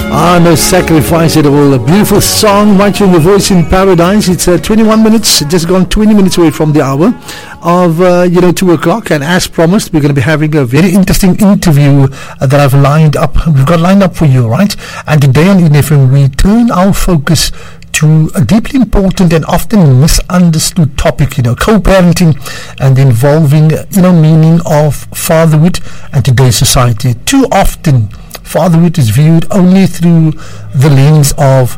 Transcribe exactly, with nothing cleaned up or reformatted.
Ah, no sacrifice at all. A beautiful song, Watching the Voice in Paradise. It's uh, twenty-one minutes, just gone twenty minutes away from the hour of, uh, you know, two o'clock. And as promised, we're going to be having a very interesting interview uh, that I've lined up. We've got lined up for you, right? And today on Eden F M, we turn our focus to a deeply important and often misunderstood topic, you know, co-parenting and the involving, you know, meaning of fatherhood and today's society. Too often, fatherhood is viewed only through the lens of